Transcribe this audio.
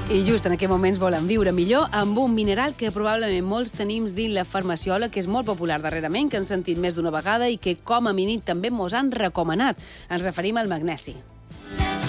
I just en aquests moments volen viure millor amb un mineral que probablement molts tenim dins la farmaciola, que és molt popular darrerament, que han sentit més d'una vegada i que com a mínim també mos han recomanat. Ens referim al magnesi.